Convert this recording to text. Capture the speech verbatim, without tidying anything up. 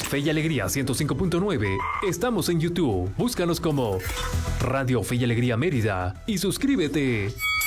Fe y Alegría ciento cinco punto nueve. Estamos en YouTube. Búscanos como Radio Fe y Alegría Mérida y suscríbete.